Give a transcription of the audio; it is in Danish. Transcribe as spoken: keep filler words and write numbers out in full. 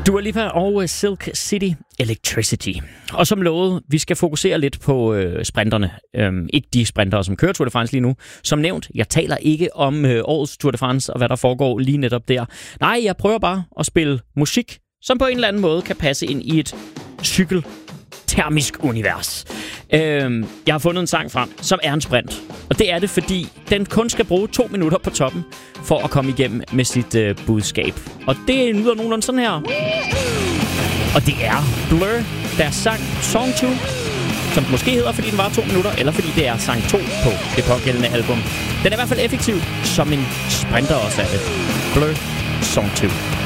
Dua Lipa og Silk City Electricity. Og som lovet, vi skal fokusere lidt på øh, sprinterne. Øhm, ikke de sprintere, som kører Tour de France lige nu. Som nævnt, jeg taler ikke om øh, årets Tour de France og hvad der foregår lige netop der. Nej, jeg prøver bare at spille musik, som på en eller anden måde kan passe ind i et cykeltermisk univers. Øhm, jeg har fundet en sang frem, som er en sprint. Og det er det, fordi den kun skal bruge to minutter på toppen for at komme igennem med sit øh, budskab. Og det lyder nogenlunde sådan her. Og det er Blur, deres sang Song to, som måske hedder, fordi den var to minutter, eller fordi det er sang to på det pågældende album. Den er i hvert fald effektiv, som en sprinter også er det. Blur, Song to.